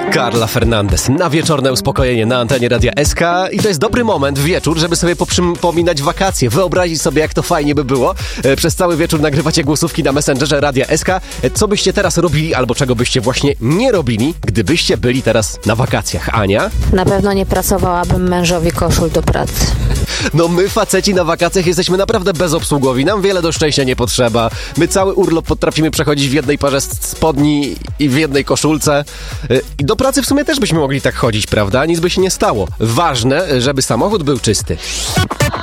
Carla Fernandez na wieczorne uspokojenie na antenie Radia SK i to jest dobry moment w wieczór, żeby sobie poprzypominać wakacje, wyobrazić sobie, jak to fajnie by było. Przez cały wieczór nagrywacie głosówki na Messengerze Radia SK. Co byście teraz robili albo czego byście właśnie nie robili, gdybyście byli teraz na wakacjach? Ania? Na pewno nie prasowałabym mężowi koszul do pracy. No my faceci na wakacjach jesteśmy naprawdę bezobsługowi, nam wiele do szczęścia nie potrzeba. My cały urlop potrafimy przechodzić w jednej parze spodni i w jednej koszulce. I do pracy w sumie też byśmy mogli tak chodzić, prawda? Nic by się nie stało. Ważne, żeby samochód był czysty.